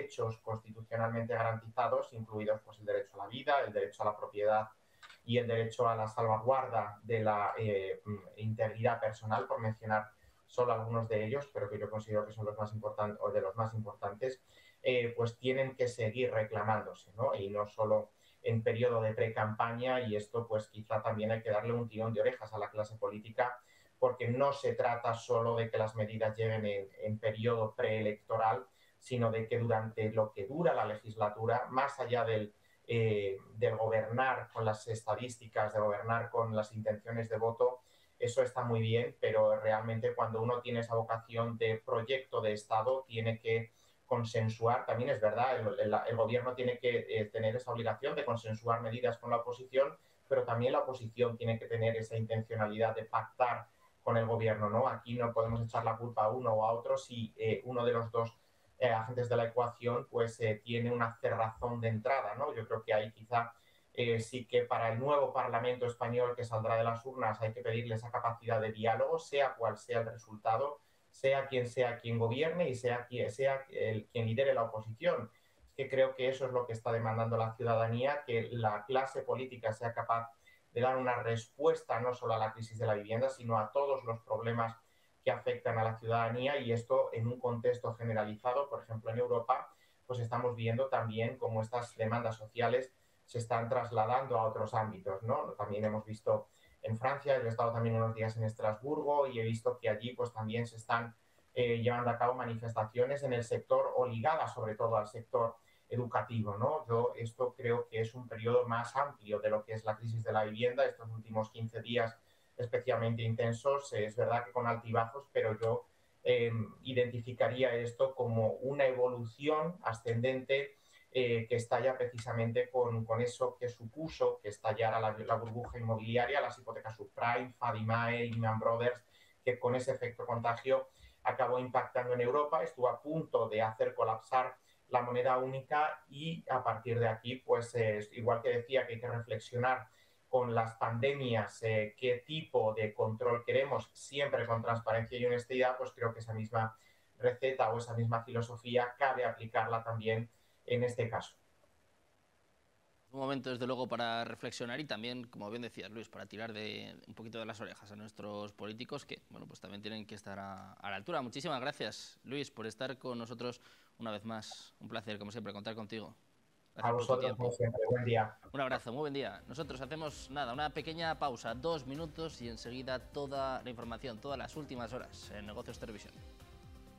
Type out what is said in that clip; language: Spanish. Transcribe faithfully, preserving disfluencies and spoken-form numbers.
derechos constitucionalmente garantizados, incluidos pues, el derecho a la vida, el derecho a la propiedad y el derecho a la salvaguarda de la eh, integridad personal, por mencionar solo algunos de ellos, pero que yo considero que son los más importantes o de los más importantes, eh, pues tienen que seguir reclamándose, ¿no? Y no solo en periodo de pre-campaña, y esto pues quizá también hay que darle un tirón de orejas a la clase política, porque no se trata solo de que las medidas lleguen en, en periodo preelectoral, sino de que durante lo que dura la legislatura, más allá del, eh, del gobernar con las estadísticas, de gobernar con las intenciones de voto, eso está muy bien, pero realmente cuando uno tiene esa vocación de proyecto de Estado, tiene que consensuar, también es verdad, el, el, el gobierno tiene que eh, tener esa obligación de consensuar medidas con la oposición, pero también la oposición tiene que tener esa intencionalidad de pactar con el gobierno, ¿no? Aquí no podemos echar la culpa a uno o a otro si eh, uno de los dos eh, agentes de la ecuación pues eh, tiene una cerrazón de entrada, ¿no? Yo creo que ahí quizá eh, sí que para el nuevo Parlamento español que saldrá de las urnas hay que pedirle esa capacidad de diálogo, sea cual sea el resultado, sea quien sea quien gobierne y sea quien sea el, quien lidere la oposición. Es que creo que eso es lo que está demandando la ciudadanía, que la clase política sea capaz de dar una respuesta no solo a la crisis de la vivienda, sino a todos los problemas que afectan a la ciudadanía, y esto en un contexto generalizado. Por ejemplo, en Europa, pues estamos viendo también cómo estas demandas sociales se están trasladando a otros ámbitos, ¿no? También hemos visto en Francia, yo he estado también unos días en Estrasburgo y he visto que allí pues también se están eh, llevando a cabo manifestaciones en el sector o ligadas sobre todo al sector educativo, ¿no? Yo esto creo que es un periodo más amplio de lo que es la crisis de la vivienda, estos últimos quince días especialmente intensos, eh, es verdad que con altibajos, pero yo eh, identificaría esto como una evolución ascendente eh, que estalla precisamente con, con eso que supuso que estallara la, la burbuja inmobiliaria, las hipotecas subprime, Fannie Mae, Lehman Brothers, que con ese efecto contagio acabó impactando en Europa, estuvo a punto de hacer colapsar la moneda única, y a partir de aquí, pues eh, igual que decía que hay que reflexionar con las pandemias eh, qué tipo de control queremos, siempre con transparencia y honestidad, pues creo que esa misma receta o esa misma filosofía cabe aplicarla también en este caso. Un momento, desde luego, para reflexionar y también, como bien decías, Luis, para tirar de un poquito de las orejas a nuestros políticos que, bueno, pues también tienen que estar a, a la altura. Muchísimas gracias, Luis, por estar con nosotros una vez más. Un placer, como siempre, contar contigo. A Gracias por tu vosotros, como tiempo. siempre. Buen día. Un abrazo, muy buen día. Nosotros hacemos, nada, una pequeña pausa, dos minutos, y enseguida toda la información, todas las últimas horas en Negocios Televisión.